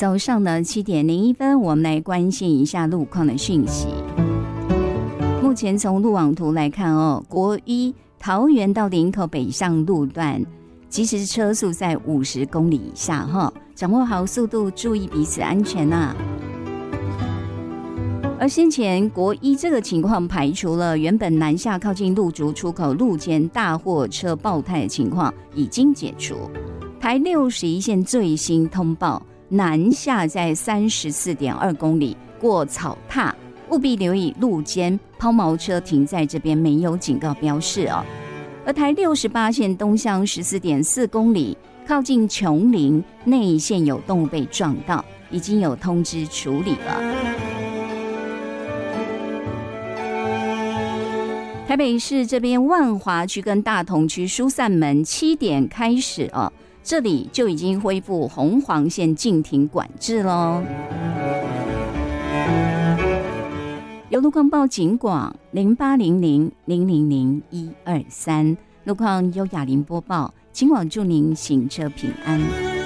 早上呢7:01，我们来关心一下路况的讯息。目前从路网图来看国一桃园到林口北上路段，即时车速在50公里以下掌握好速度，注意彼此安全啊。而先前国一这个情况排除了原本南下靠近路竹出口路肩大货车爆胎的情况已经解除。台61线最新通报，南下在34.2公里过草踏，务必留意路肩抛锚车停在这边没有警告标示而台68线东向14.4公里靠近琼林内线有动物被撞到，已经有通知处理了。台北市这边万华区跟大同区疏散门7点开始这里就已经恢复红黄线禁停管制咯。有路况报警广0800000123，路况由雅玲播报，警广祝您行车平安。